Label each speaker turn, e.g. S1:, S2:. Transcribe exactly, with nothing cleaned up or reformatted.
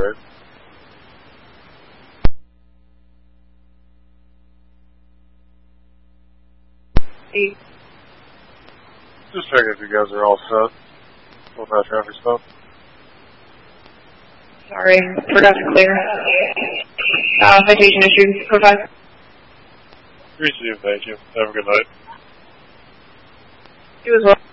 S1: right.
S2: Eight.
S1: Just checking if you guys are all set with that traffic stop.
S2: Sorry, forgot to clear. Uh, citation issued. Code five.
S1: Received, thank you. Have a good night.
S2: You as well.